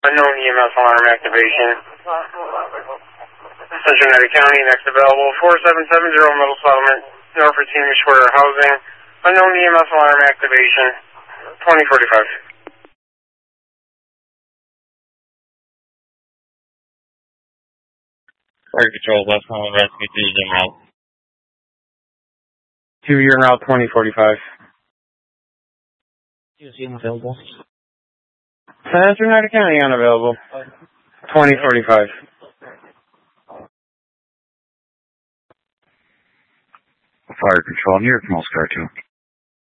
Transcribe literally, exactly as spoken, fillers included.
Unknown E M S alarm activation. Central United County, next available, four seven seven zero Middle Settlement, North Virginia Square Housing. Unknown E M S alarm activation, twenty forty-five. Fire Control, West Home Rescue two, en route. Two, you're en route, twenty forty-five. Two is unavailable. Central United County, unavailable. twenty forty-five. Fire Control, New York, Star two.